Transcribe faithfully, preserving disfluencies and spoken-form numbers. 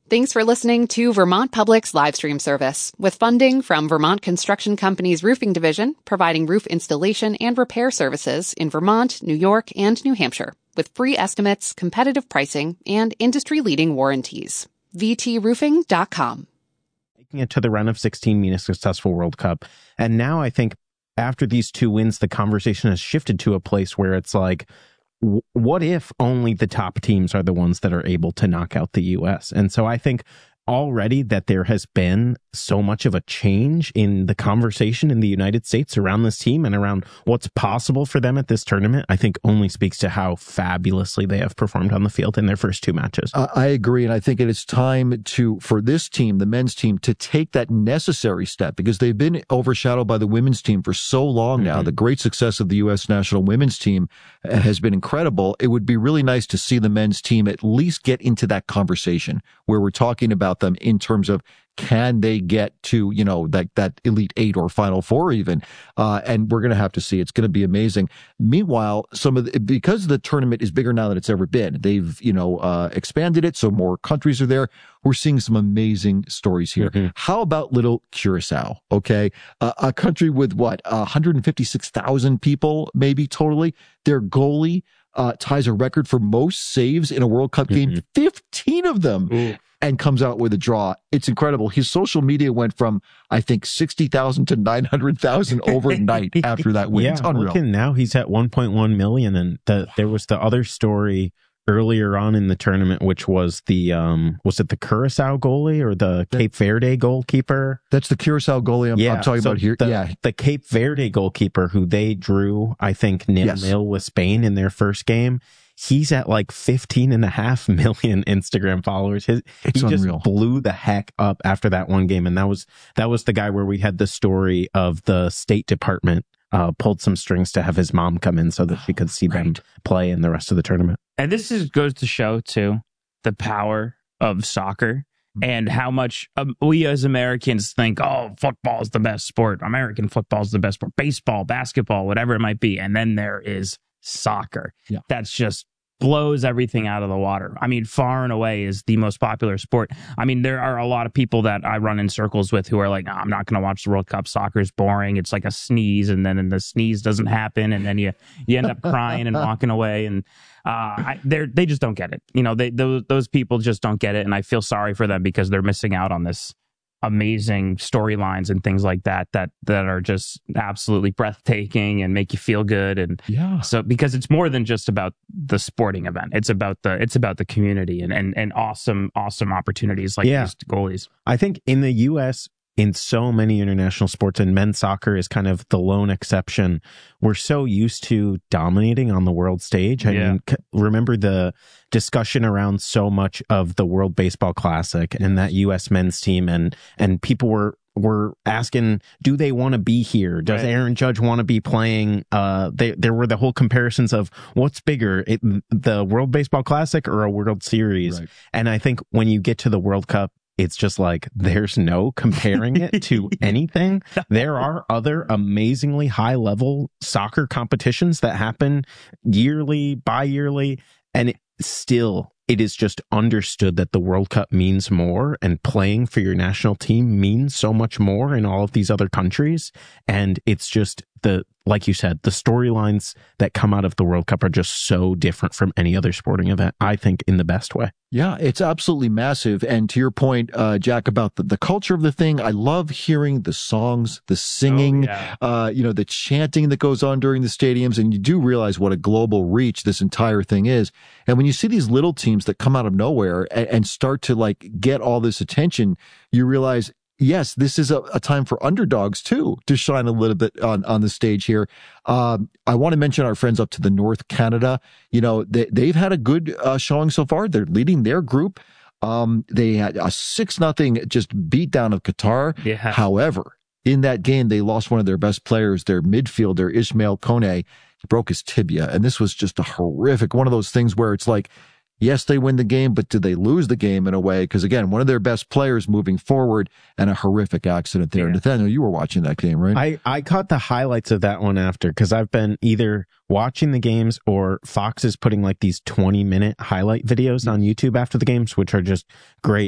Thanks for listening to Vermont Public's live stream service, with funding from Vermont Construction Company's Roofing Division, providing roof installation and repair services in Vermont, New York, and New Hampshire, with free estimates, competitive pricing, and industry-leading warranties. v t roofing dot com. Making it to the round of sixteen mean a successful World Cup. And now I think after these two wins, the conversation has shifted to a place where it's like, what if only the top teams are the ones that are able to knock out the U S? And so I think already that there has been so much of a change in the conversation in the United States around this team and around what's possible for them at this tournament, I think only speaks to how fabulously they have performed on the field in their first two matches. Uh, I agree. And I think it is time to, for this team, the men's team, to take that necessary step, because they've been overshadowed by the women's team for so long now. Mm-hmm. The great success of the U S national women's team has been incredible. It would be really nice to see the men's team at least get into that conversation where we're talking about them in terms of, can they get to, you know, that, that Elite Eight or Final Four even? Uh, and we're going to have to see. It's going to be amazing. Meanwhile, some of the, because the tournament is bigger now than it's ever been, they've, you know, uh, expanded it. So more countries are there. We're seeing some amazing stories here. Mm-hmm. How about little Curacao? Okay. Uh, a country with what, one hundred fifty-six thousand people, maybe totally. Their goalie, uh, ties a record for most saves in a World Cup game, mm-hmm. fifteen of them. Ooh. And comes out with a draw. It's incredible. His social media went from, I think, sixty thousand to nine hundred thousand overnight after that win. Yeah, it's unreal. Looking now, he's at one point one million. And the, there was the other story earlier on in the tournament, which was the, um, was it the Curacao goalie or the that, Cape Verde goalkeeper? That's the Curacao goalie I'm, yeah, I'm talking so about here. The, yeah. The Cape Verde goalkeeper who they drew, I think, nil yes. nil with Spain in their first game. He's at like fifteen and a half million Instagram followers. His, it's he unreal. Just blew the heck up after that one game. And that was, that was the guy where we had the story of the State Department, uh, pulled some strings to have his mom come in so that she could see right. them play in the rest of the tournament. And this is, goes to show too, the power of soccer and how much um, we as Americans think, oh, football is the best sport. American football is the best sport. Baseball, basketball, whatever it might be. And then there is soccer. Yeah. That's just blows everything out of the water. I mean, far and away is the most popular sport. I mean, there are a lot of people that I run in circles with who are like, no, I'm not going to watch the World Cup. Soccer is boring. It's like a sneeze, and then and the sneeze doesn't happen, and then you you end up crying and walking away. And uh, I, they they just don't get it. You know, they those those people just don't get it, and I feel sorry for them because they're missing out on this amazing storylines and things like that that that are just absolutely breathtaking and make you feel good. And yeah, so because it's more than just about the sporting event, it's about the it's about the community and and, and awesome awesome opportunities like yeah. these goalies. I think in the U S, in so many international sports, and men's soccer is kind of the lone exception, we're so used to dominating on the world stage. I yeah. mean, c- remember the discussion around so much of the World Baseball Classic and that U S men's team, and and people were were asking, do they want to be here? Does right. Aaron Judge want to be playing? Uh, they, there were the whole comparisons of what's bigger, it, the World Baseball Classic or a World Series? Right. And I think when you get to the World Cup, it's just like, there's no comparing it to anything. There are other amazingly high level soccer competitions that happen yearly, bi-yearly, and it still, it is just understood that the World Cup means more, and playing for your national team means so much more in all of these other countries. And it's just the, like you said, the storylines that come out of the World Cup are just so different from any other sporting event, I think, in the best way. Yeah, it's absolutely massive. And to your point, uh, Jack, about the, the culture of the thing, I love hearing the songs, the singing, oh, yeah. uh, you know, the chanting that goes on during the stadiums. And you do realize what a global reach this entire thing is. And when you see these little teams that come out of nowhere and, and start to like get all this attention, you realize, yes, this is a, a time for underdogs too to shine a little bit on, on the stage here. Um, I want to mention our friends up to the North, Canada. You know, they, they've had a good uh, showing so far. They're leading their group. Um, they had a six nothing just beat down of Qatar. Yeah. However, in that game, they lost one of their best players, their midfielder, Ismail Kone. He broke his tibia. And this was just a horrific, one of those things where it's like, yes, they win the game, but did they lose the game in a way? Because again, one of their best players moving forward, and a horrific accident there. Yeah. Nathaniel, you were watching that game, right? I, I caught the highlights of that one after, because I've been either watching the games or Fox is putting like these twenty minute highlight videos on YouTube after the games, which are just great.